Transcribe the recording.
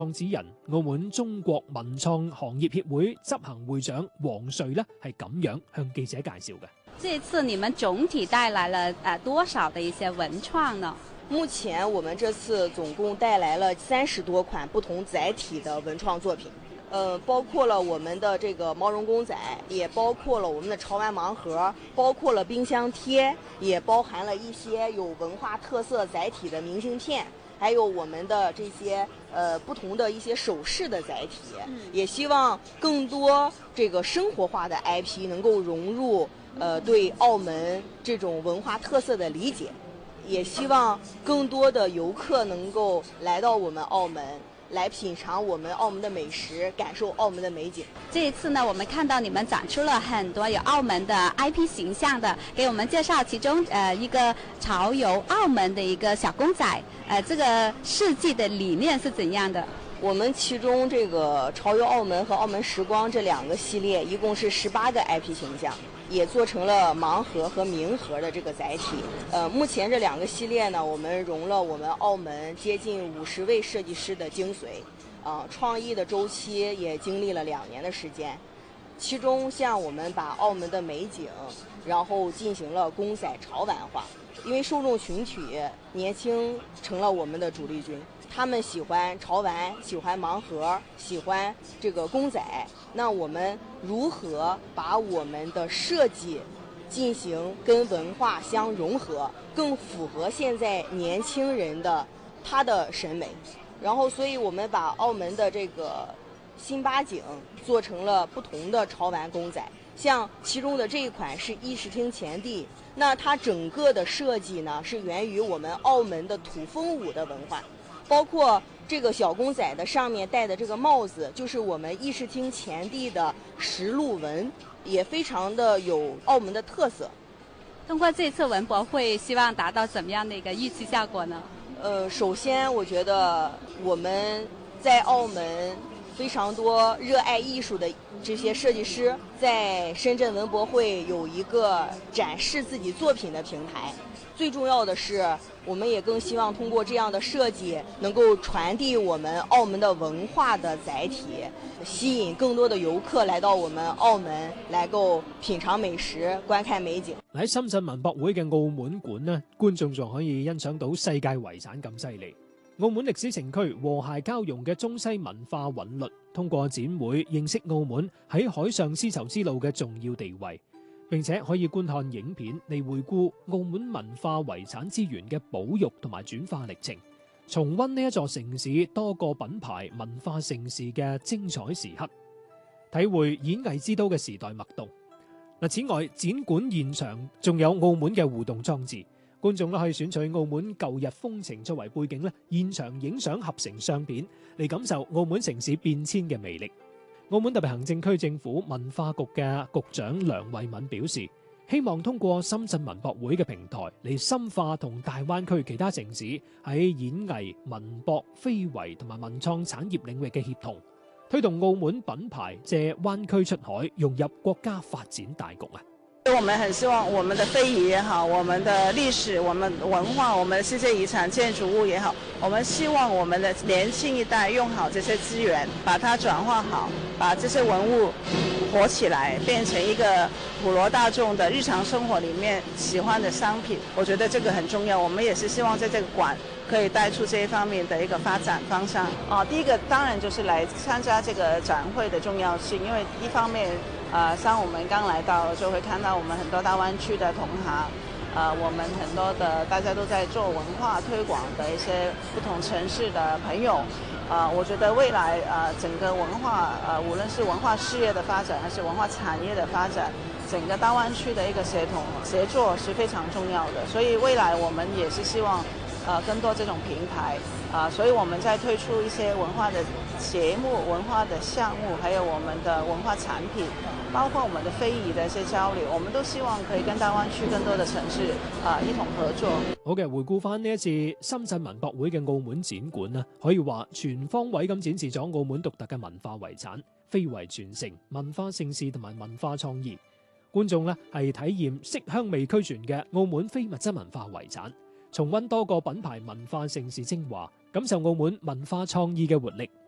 創始人澳門中國文創行業協會執行會長黃瑞呢係咁樣向記者介紹嘅。 這次你們總體帶來了多少的一些文創呢？ 目前我們這次總共帶來了30多款不同載體的文創作品，包括了我們的這個毛絨公仔，也包括了我們的潮玩盲盒，包括了冰箱貼，也包含了一些有文化特色載體的明信片，還有我們的這些不同的一些首飾的載體，也希望更多這個生活化的 IP 能夠融入對澳門這種文化特色的理解，也希望更多的遊客能夠來到我們澳門，來品嘗我們澳門的美食，感受澳門的美景。 這一次呢，我們看到你們展出了很多有澳門的 IP 形象的，給我們介紹其中一個潮遊澳門的一個小公仔，這個設計的理念是怎樣的？ 我們其中這個潮遊澳門和澳門時光這兩個系列，一共是18個 IP 形象，也做成了盲盒和明盒的這個載體。目前這兩個系列呢，我們融了我們澳門接近50位設計師的精髓，創意的周期也經歷了2年的時間。其中像我們把澳門的美景，然後進行了公仔潮玩化，因為受眾群體年輕成了我們的主力軍。他們喜歡潮玩，喜歡盲盒，喜歡這個公仔。那我們如何把我們的設計進行跟文化相融合，更符合現在年輕人的他的審美？然後，所以我們把澳門的這個新八景做成了不同的潮玩公仔。像其中的這一款是議事廳前地，那它整個的設計呢是源於我們澳門的土風舞的文化。包括這個小公仔的上面戴的這個帽子，就是我們議事廳前地的石鹿紋，也非常的有澳門的特色。 通過這次文博會，希望達到怎麼樣的一個預期效果呢？ 首先我覺得我們在澳門非常多熱愛藝術的這些設計師，在深圳文博會有一個展示自己作品的平台。最重要的是，我們也更希望通過這樣的設計，能夠傳遞我們澳門的文化的載體，吸引更多的遊客來到我們澳門，來夠品嘗美食、觀看美景。 喺深圳文博會嘅澳門館呢，觀眾仲可以欣賞到世界遺產咁犀利。澳門歷史城區和諧交融嘅中西文化韻律，通過展會認識澳門喺海上絲綢之路嘅重要地位。並且可以觀看影片嚟回顧澳門文化遺產資源嘅保育同埋轉化歷程，重溫呢一座城市多個品牌文化盛事嘅精彩時刻，體會演藝之都嘅時代脈動。此外，展館現場仲有澳門嘅互動裝置，觀眾都可以選取澳門舊日風情作為背景咧，現場影相合成相片嚟感受澳門城市變遷嘅魅力。澳門特別行政區政府文化局嘅局長梁慧敏表示，希望通過深圳文博會嘅平台嚟深化同大灣區其他城市喺演藝、文博、非遺同埋文創產業領域嘅協同，推動澳門品牌借灣區出海，融入國家發展大局啊！ 我們很希望我們的非遺也好，我們的歷史、我們文化、我們的世界遺產建築物也好，我們希望我們的年輕一代用好這些資源，把它轉化好，把這些文物活起來，變成一個普羅大眾的日常生活裡面喜歡的商品。我覺得這個很重要，我們也是希望在這個館可以帶出這一方面的一個發展方向。第一個當然就是來參加這個展會的重要性，因為一方面像我們剛來到就會看到我們很多大灣區的同行，我們很多的大家都在做文化推廣的一些不同城市的朋友，我覺得未來整個文化無論是文化事業的發展還是文化產業的發展，整個大灣區的一個協作是非常重要的，所以未來我們也是希望更多這種平台，所以我們在推出一些文化的節目、文化的項目，還有我們的文化產品，包括我們的非遺的一些交流，我們都希望可以跟大灣區更多的城市一同合作。 好嘅，回顧翻呢一次深圳文博會嘅澳門展館咧，可以話全方位咁展示咗澳門獨特嘅文化遺產、非遺傳承、文化盛事同埋文化創意。觀眾咧係體驗色香味俱全嘅澳門非物質文化遺產，重溫多個品牌文化盛事精華，感受澳門文化創意嘅活力。